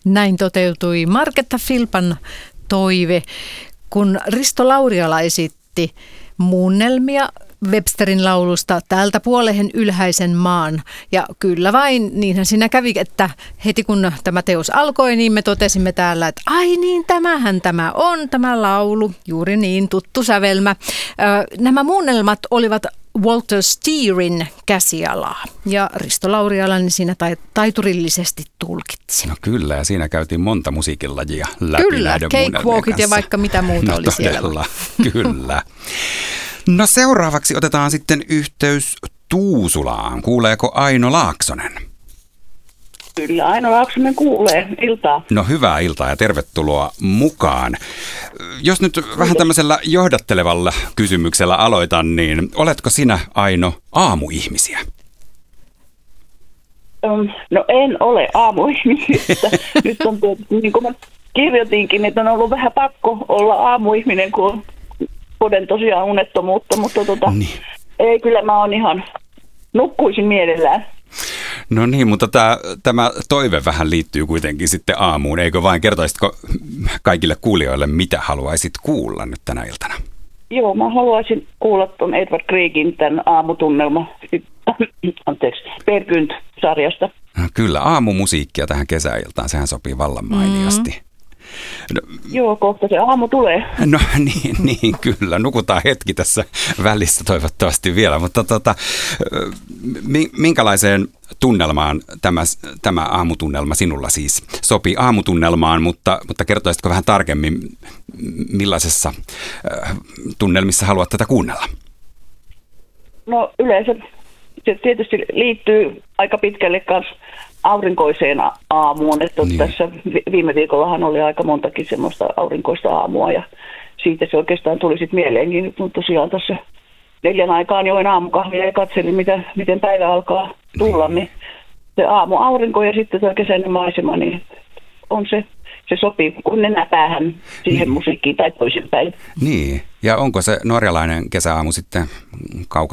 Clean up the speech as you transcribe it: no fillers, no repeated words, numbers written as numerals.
Näin toteutui Marketta Filpan toive, kun Risto Lauriala esitti muunnelmia Websterin laulusta Täältä puolehen ylhäisen maan. Ja kyllä vain, niinhän siinä kävi, että heti kun tämä teos alkoi, niin me totesimme täällä, että ai niin, tämähän tämä on, tämä laulu, juuri niin, tuttu sävelmä. Nämä muunnelmat olivat Walter Steerin käsialaa ja Risto Lauriala niin siinä taiturillisesti tulkitsi. No kyllä, ja siinä käytiin monta musiikinlajia läpi kyllä, näiden cakewalkit ja vaikka mitä muuta oli todella, siellä. Kyllä. No seuraavaksi otetaan sitten yhteys Tuusulaan. Kuuleeko Aino Laaksonen? Kyllä, Aino Laaksonen kuulee. Iltaa. No hyvää iltaa ja tervetuloa mukaan. Jos nyt vähän tämmöisellä johdattelevalla kysymyksellä aloitan, niin oletko sinä, Aino, aamuihmisiä? No en ole aamuihmisistä. Nyt on, niin kuin mä kirjoitinkin, että on ollut vähän pakko olla aamuihminen, kun on poden tosiaan unettomuutta, mutta niin. Ei, kyllä mä oon ihan nukkuisin mielellään. No niin, mutta tämä toive vähän liittyy kuitenkin sitten aamuun, eikö vain? Kertoisitko kaikille kuulijoille, mitä haluaisit kuulla nyt tänä iltana? Joo, mä haluaisin kuulla tuon Edward Griegin tämän aamutunnelma, Per Gynt-sarjasta. No kyllä, aamumusiikkia tähän kesäiltaan, sehän sopii vallan mainiosti. No, joo, kohta se aamu tulee. No niin, kyllä. Nukutaan hetki tässä välissä toivottavasti vielä, mutta minkälaiseen tunnelmaan tämä aamutunnelma sinulla siis sopii aamutunnelmaan, mutta kertoisitko vähän tarkemmin, millaisessa tunnelmissa haluat tätä kuunnella? No yleensä se tietysti liittyy aika pitkälle kanssa aurinkoiseen aamuun, että niin. Tässä viime viikollahan oli aika montakin semmoista aurinkoista aamua ja siitä se oikeastaan tuli sitten mieleenkin, kun tosiaan tässä 4 aikaan join aamukahvia ja katselin, miten päivä alkaa tulla, niin se aurinko ja sitten tuo kesäinen maisema, niin on se sopii kun nenäpäähän siihen musiikkiin tai toisinpäin. Niin, ja onko se norjalainen kesäaamu sitten kaukana